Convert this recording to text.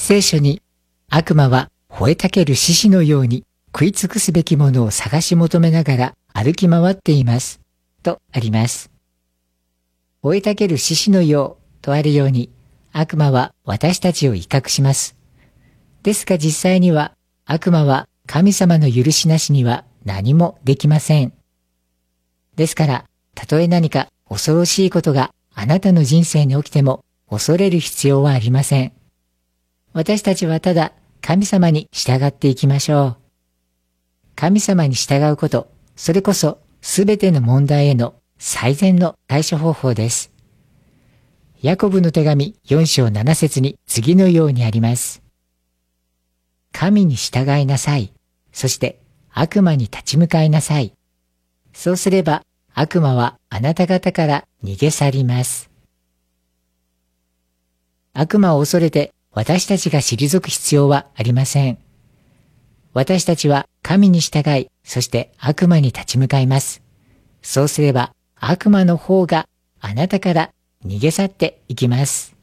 聖書に、悪魔は吠えたける獅子のように食い尽くすべきものを探し求めながら歩き回っています。とあります。吠えたける獅子のようとあるように、悪魔は私たちを威嚇します。ですが実際には、悪魔は神様の許しなしには何もできません。ですから、たとえ何か恐ろしいことがあなたの人生に起きても恐れる必要はありません。私たちはただ神様に従っていきましょう。神様に従うこと、それこそすべての問題への最善の対処方法です。ヤコブの手紙4章7節に次のようにあります。神に従いなさい。そして悪魔に立ち向かいなさい。そうすれば悪魔はあなた方から逃げ去ります。悪魔を恐れて私たちが退く必要はありません。私たちは神に従い、そして悪魔に立ち向かいます。そうすれば悪魔の方があなたから逃げ去っていきます。